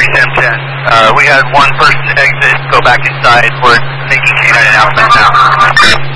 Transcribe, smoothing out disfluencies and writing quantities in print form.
We had one person exit, go back inside. We're making canine announcements now.